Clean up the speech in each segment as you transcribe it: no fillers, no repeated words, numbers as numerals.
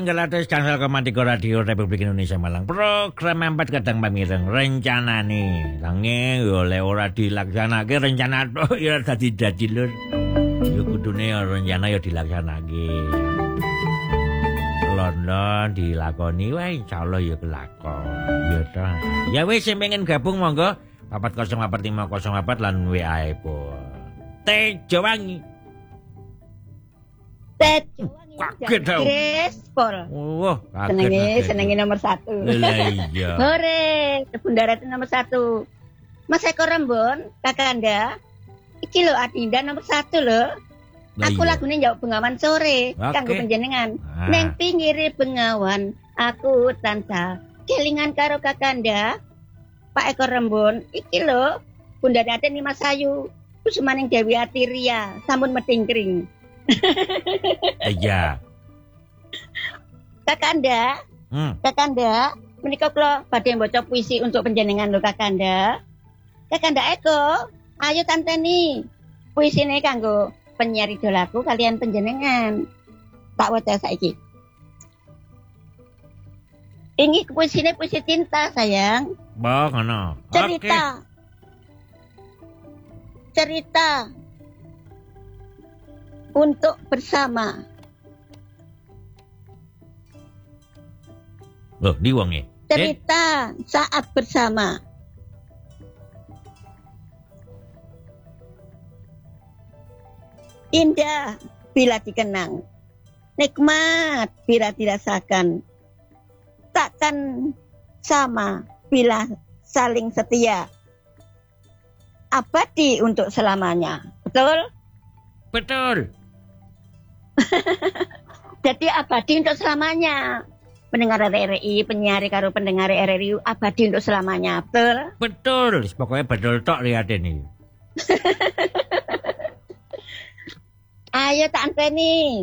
Galatas Kansel Komandiko Radio Republik Indonesia Malang. Program 4 kadang pamireng rencana nih. Tangi oleh ora dilaksanake rencana tok ya dadi lur. Ya kudune rencana ya dilaksanake. London dilakoni wae insyaallah ya kelakon. Ya ta. Ya wis sing pengen gabung monggo 4084504 lan WA-e pun. Tejowangi. Kaget tau. Grespol. Wah, kaget. Senengi nomor 1. Lah iya. Hore, Kebun Darat nomor 1. Mas Eko Rembon, Kakanda. Iki lho Adinda nomor 1 lho. Aku lagune njawab Bengawan Sore kanggo panjenengan. Neng pinggire Bengawan, aku tansah kelingan karo Kakanda. Pak Eko Rembon, iki lho Bunda Daden ni Mas Ayu. Kusumaning Dewi Atiria, sampun medingkring. Iya. Kakanda, Kakanda, menika kula badhe maca puisi untuk panjenengan lho Kakanda. Kakanda Eko, ayo tanteni puisine kanggo penyiar idolaku kalian panjenengan. Tak waca saiki. Ini puisine puisi cinta sayang. Bah, ngono. Cerita. Cerita untuk bersama. Loh, di wonge. Cerita saat bersama. Indah bila dikenang. Nikmat bila dirasakan. Takkan sama bila saling setia. Abadi untuk selamanya. Betul? Betul. Jadi abadi untuk selamanya. Pendengar RRI, penyiar karo pendengar RRI abadi untuk selamanya. Betul? Betul. Pokoknya betul tok lihat ini. Ayo tak anteni.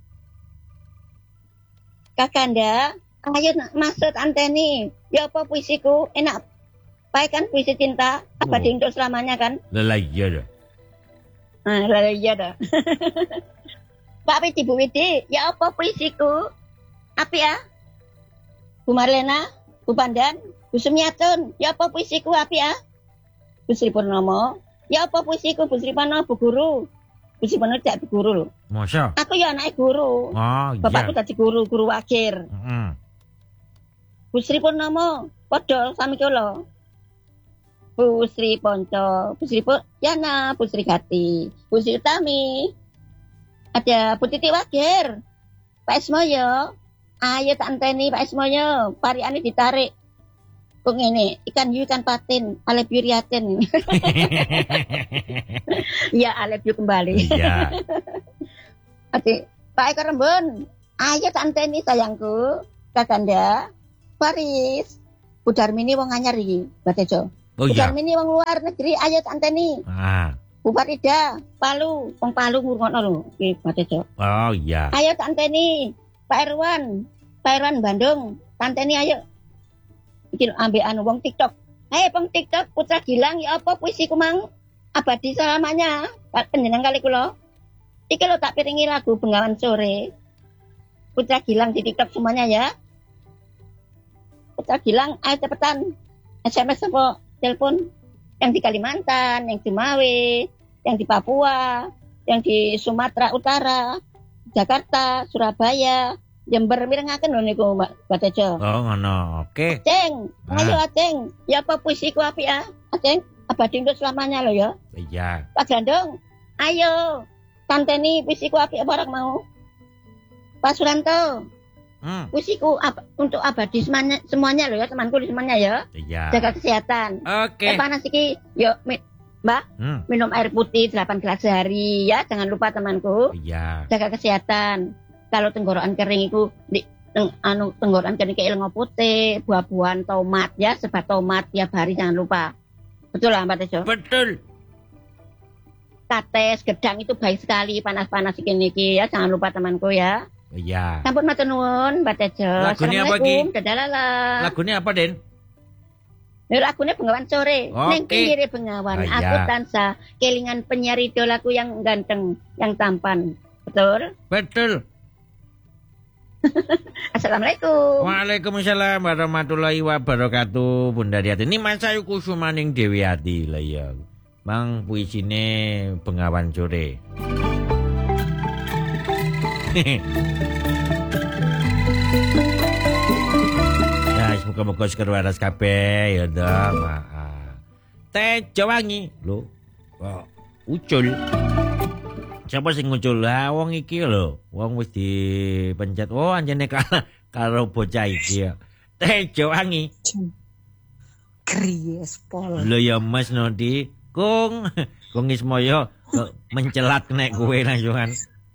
Kakanda, ayo maksud anteni. Ya apa puisiku? Enak. Baik kan puisi cinta abadi untuk selamanya kan? Lah iya dah. Lah iya dah. Pak Widi, Bu Widi, ya apa puisiku? Api ya? Bu Marlena, Bu Pandan, Bu Sumiatun, ya apa puisiku api ya? Bu Sri Purnomo, ya apa puisiku? Bu Sri Purnomo, Bu Guru. Bu Sri Purnomo tidak Bu Guru loh. Masa? Aku ya anak guru. Oh iya. Bapakku tadi guru wakir. Bu Sri Purnomo, podo sami kula. Bu Sri Ponco, Bu Sri Yana, Bu Sri Gati, Bu Sri Utami. Ada Bu Titi Wakir, Pak Ismoyo. Ayo tak anteni Pak Ismoyo, pariane ditarik. Kok ngene, ikan hiu ikan patin, alep yuriatin. Ya alep yu kembali. Iya. Oke, Pak Eko Rembon, ayo tak anteni sayangku, Kakanda, Paris, Bu Darmini wong anyar iki, Mbak Tejo. Oh Bu iya. Darmini wong luar negeri, ayo tak anteni. Bu Farida, Palu, wong Palu ngurungokno lho, iki Mbak Tejo. Oh iya. Ayo tak anteni, Pak Irwan Bandung, tanteni ayo. Iki ambek anu wong TikTok. Hei wong TikTok, Putra Gilang ya apa puisiku mang abadi selamanya. Panjenengan kali kula. Iki lho tak piringi lagu Bengawan Sore. Putra Gilang di TikTok semuanya ya. Putra Gilang, ayo cepetan. SMS apa telepon yang di Kalimantan, yang di Mawe, yang di Papua, yang di Sumatera Utara, Jakarta, Surabaya, Jember mirengaken lho niku Mbak Tejo. Oh ngono. Oke. Aceng, ayo Aceng. Ya apa puisiku apik ya? Aceng, abadi untuk selamanya lho ya. Iya. Pak Gandong, ayo. Tanteni puisiku apik apa orang mau? Pak Suranto. Puisiku untuk abadi semuanya lho ya, temanku semuanya ya. Iya. Jaga kesehatan. Oke. Panas iki, yuk Mbak, minum air putih 8 gelas sehari ya, jangan lupa temanku. Iya. Jaga kesehatan. Kalau tenggorokan kering itu tenggorokan kering kayak ilmu putih, buah-buahan tomat ya, sebat tomat tiap hari jangan lupa. Betul lah Mbak Tejo? Betul. Kates, gedang itu baik sekali panas-panas iki ya, jangan lupa temanku ya. Iya. Sampun matur nuwun Mbak Tejo. Lagunya apa ki? Dadalala. Lagunya apa Den? Lagunya Bengawan Sore. Neng pinggire Bengawan, aku tansah kelingan penyiar idolaku yang ganteng, yang tampan. Betul? Betul. Assalamualaikum. Waalaikumsalam warahmatullahi wabarakatuh. Bunda Riati. Ini Mas Ayu Kusumaning Dewi Ati lah ya. Mang puisine Bengawan Sore. Ya, semoga-moga seger waras kabeh ya dong. Tejo wangi lho. Kok ucul. Siapa sing ngucul? Lah wong iki lho, wong wis dipencet. Oh anjene kalah karo bocah iki ya. Tejo wangi. Kries pol. Lho ya Mas Nodi, Kung Ismoyo mencelat nek kowe langsungan.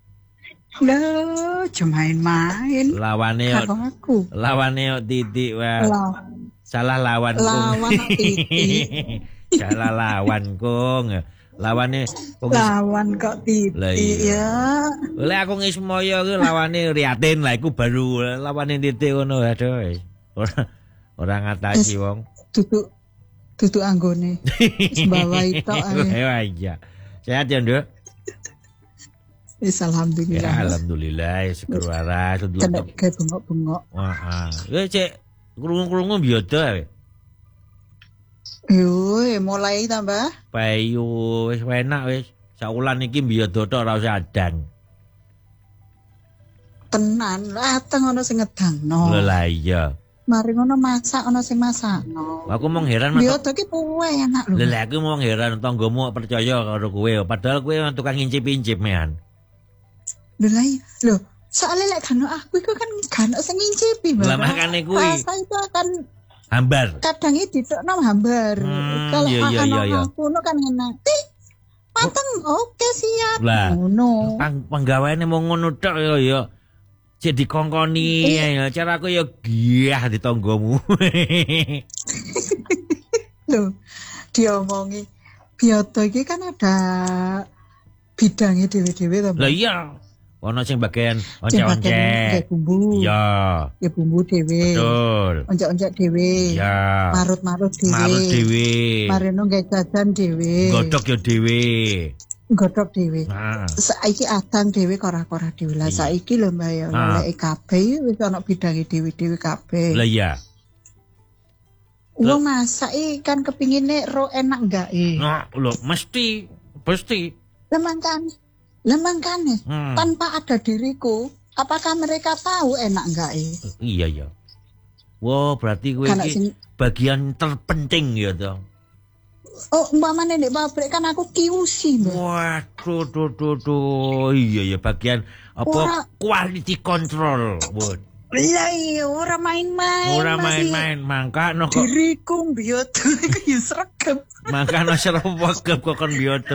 Lho, main-main. Lawane yo. Karo aku. Lawane yo Titik wah. Salah lawan Lawan Titik. Salah lawan Kung. Lawane lawan kok Titik ya. Oleh aku Ngismoyo ku lawane Riatin lah iku baru lawane Titik ngono aduh. Ora ngatasi wong. Duduk anggone. Wis bawahi tok ae. Iya. Sehat ya, Nduk? Alhamdulillah. Ya alhamdulillah seger waras. Kena bengok-bengok. Wah. Ya cek krungu-krungu biyoda. Yo, mulai tambah. Payu wis enak wis. Saulan iki biyoda tok ora usah adan. Tenan, lateng ana sing ngedangno. Lho lah iya. Mari ngono masak ana sing masakno. Aku mau heran biyoda ki puwe enak lho. Lha aku mau heran tanggamu percaya karo kowe padahal kowe tukang incip-incip mehan. Lho, soalnya lek kan aku iku kan gak sing ngincipi, Mbak. Lah makane kuwi. Rasa itu akan hambar. Kadang iki ditokno hambar. Kalau iya. Aku kan enak. Mateng, oke siap. Lah, ngono. Penggaweane mau ngono tok ya. Cek dikongkoni ya. Cara aku ya giah di tanggamu. Lho, diomongi biyoda iki kan ada bidangnya dewe-dewe to. Lah iya. Ono sing bagian oncek-oncek. Bumbu. Iya. Ya bumbu dhewe. Betul. Oncek-oncek dhewe. Iya. Marut-marut dhewe. Marut dhewe. Marino gawe jajan dhewe. Godhog ya dhewe. Godhog dhewe. Nah. Saiki adang dhewe kora-kora dhewe. Lah saiki lho Mbak ya, lek kabeh wis ana bidange dhewe-dhewe kabeh. Lah iya. Wong masak kan kepingine ro enak enggak Nah, lho mesti. Lemangkane tanpa ada diriku, apakah mereka tahu enak enggak Iya. Wah, berarti kowe iki bagian terpenting ya to. Oh, umpamane nek pabrik kan aku QC, Mbak. Waduh. Iya ya bagian apa quality control. Iya, ora main-main. Ora main-main, mangkano kok diriku biyoda iku ya sregep. Mangkano sregep kok kon biyoda.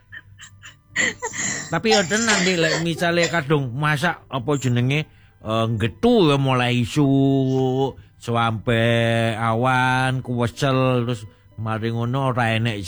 Tapi ya tenan nih, like, misalnya kadung masak apa jenenge nggetu ya mulai isu sampai awan kuwesel terus mari ngono ora enek